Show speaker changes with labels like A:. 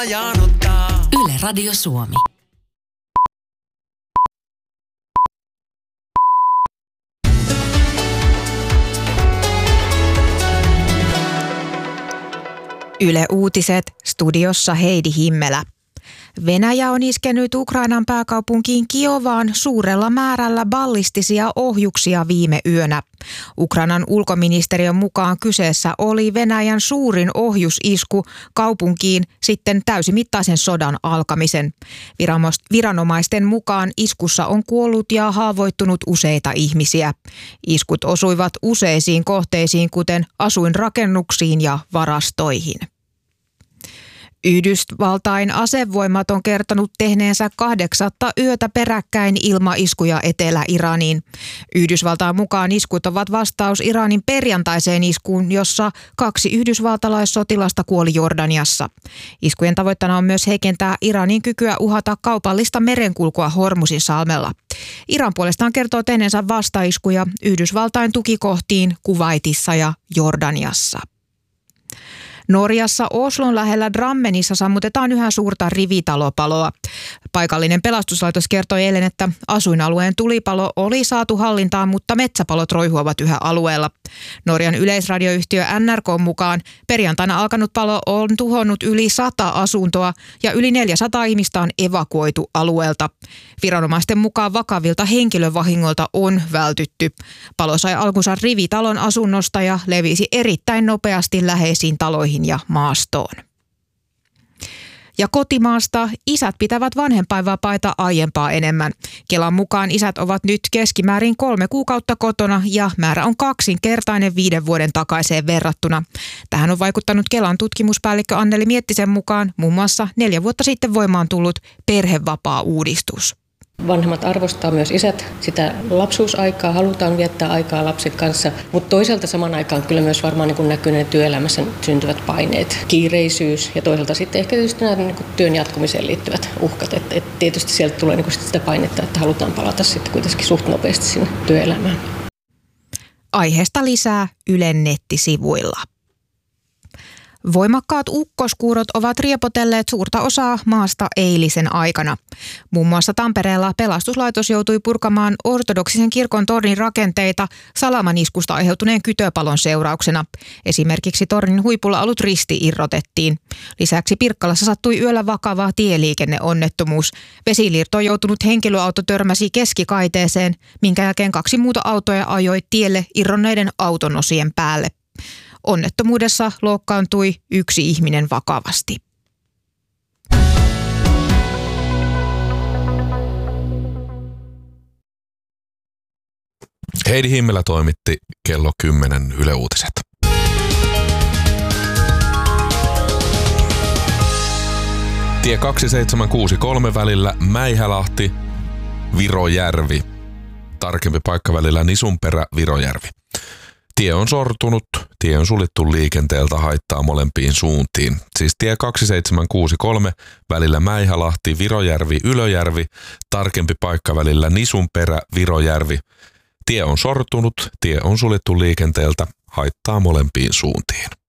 A: ajanuttaa.
B: Yle Radio Suomi.
C: Yle Uutiset, studiossa Heidi Himmelä. Venäjä on iskenyt Ukrainan pääkaupunkiin Kiovaan suurella määrällä ballistisia ohjuksia viime yönä. Ukrainan ulkoministeriön mukaan kyseessä oli Venäjän suurin ohjusisku kaupunkiin sitten täysimittaisen sodan alkamisen. Viranomaisten mukaan iskussa on kuollut ja haavoittunut useita ihmisiä. Iskut osuivat useisiin kohteisiin, kuten asuinrakennuksiin ja varastoihin. Yhdysvaltain asevoimat on kertonut tehneensä 8. yötä peräkkäin ilmaiskuja Etelä-Iraniin. Yhdysvaltain mukaan iskut ovat vastaus Iranin perjantaiseen iskuun, jossa 2 yhdysvaltalaissotilasta kuoli Jordaniassa. Iskujen tavoitteena on myös heikentää Iranin kykyä uhata kaupallista merenkulkua Hormuzin salmella. Iran puolestaan kertoo tehneensä vastaiskuja Yhdysvaltain tukikohtiin Kuwaitissa ja Jordaniassa. Norjassa Oslon lähellä Drammenissa sammutetaan yhä suurta rivitalopaloa. Paikallinen pelastuslaitos kertoi eilen, että asuinalueen tulipalo oli saatu hallintaan, mutta metsäpalot roihuavat yhä alueella. Norjan yleisradioyhtiö NRK mukaan perjantaina alkanut palo on tuhonnut yli 100 asuntoa ja yli 400 ihmistä on evakuoitu alueelta. Viranomaisten mukaan vakavilta henkilövahingoilta on vältytty. Palo sai alkunsa rivitalon asunnosta ja levisi erittäin nopeasti läheisiin taloihin ja maastoon. Ja kotimaasta isät pitävät vanhempainvapaita aiempaa enemmän. Kelan mukaan isät ovat nyt keskimäärin 3 kuukautta kotona ja määrä on 2-kertainen 5 vuoden takaiseen verrattuna. Tähän on vaikuttanut Kelan tutkimuspäällikkö Anneli Miettisen mukaan muun muassa 4 vuotta sitten voimaan tullut perhevapaa-uudistus.
D: Vanhemmat arvostaa myös isät sitä lapsuusaikaa, halutaan viettää aikaa lapsen kanssa, mutta toisaalta saman aikaan kyllä myös varmaan näkyy ne työelämässä syntyvät paineet, kiireisyys ja toisaalta sitten ehkä tietysti nämä työn jatkumiseen liittyvät uhkat. Et tietysti sieltä tulee sitä painetta, että halutaan palata sitten kuitenkin suht nopeasti sinne työelämään.
C: Aiheesta lisää Ylen nettisivuilla. Voimakkaat ukkoskuurot ovat riepotelleet suurta osaa maasta eilisen aikana. Muun muassa Tampereella pelastuslaitos joutui purkamaan ortodoksisen kirkon tornin rakenteita salamaniskusta aiheutuneen kytöpalon seurauksena. Esimerkiksi tornin huipulla ollut risti irrotettiin. Lisäksi Pirkkalassa sattui yöllä vakava tieliikenneonnettomuus. Vesiliirtoon joutunut henkilöauto törmäsi keskikaiteeseen, minkä jälkeen 2 muuta autoja ajoi tielle irronneiden autonosien päälle. Onnettomuudessa loukkaantui 1 ihminen vakavasti.
E: Heidi Himmelä toimitti kello 10 Yle Uutiset. Tie 2763 välillä Mäihälahti, Virojärvi. Tarkempi paikka välillä Nisunperä, Virojärvi. Tie on sortunut, tie on suljettu liikenteeltä, haittaa molempiin suuntiin. Siis tie 2763 välillä Mäihälahti, Virojärvi, Ylöjärvi, tarkempi paikka välillä Nisunperä, Virojärvi. Tie on sortunut, tie on suljettu liikenteeltä, haittaa molempiin suuntiin.